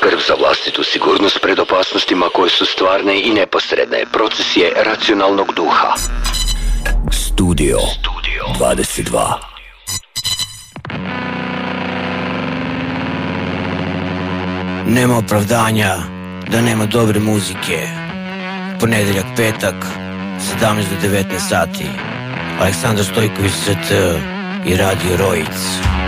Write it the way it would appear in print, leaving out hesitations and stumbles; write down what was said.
skrb za vlastitu sigurnost pred opasnostima koje su stvarne i neposredne. Proces je racionalnog duha. Studio 22. Nema opravdanja da nema dobre muzike. Ponedeljak, petak, 17 do 19 sati. Aleksandar Stojković, CT i Radio Rojic.